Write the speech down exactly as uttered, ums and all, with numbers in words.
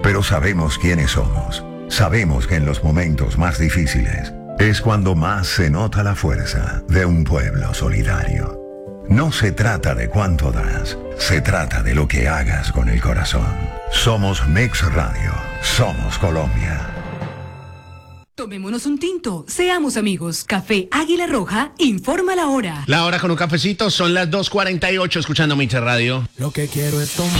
pero sabemos quiénes somos. Sabemos que en los momentos más difíciles es cuando más se nota la fuerza de un pueblo solidario. No se trata de cuánto das, se trata de lo que hagas con el corazón. Somos Mix Radio, somos Colombia. Tomémonos un tinto, seamos amigos. Café Águila Roja informa la hora. La hora con un cafecito, son las dos cuarenta y ocho, escuchando Mix Radio. Lo que quiero es tomar.